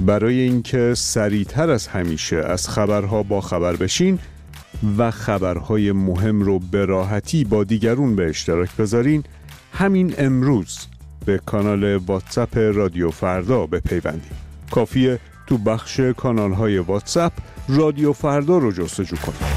برای اینکه سریعتر از همیشه از خبرها با خبر بشین و خبرهای مهم رو به راحتی با دیگرون به اشتراک بذارین، همین امروز به کانال واتساپ رادیو فردا بپیوندید. کافیه تو بخش کانال‌های واتساپ رادیو فردا رو جستجو کنید.